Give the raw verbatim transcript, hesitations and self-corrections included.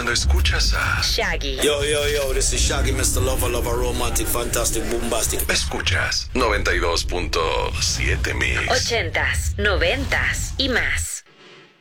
cuando escuchas a Shaggy. Yo, yo, yo, this is Shaggy, mister Lover, Lover, Romantic, Fantastic, Bombastic. Escuchas noventa y dos punto siete Mix. Ochentas, noventas y más.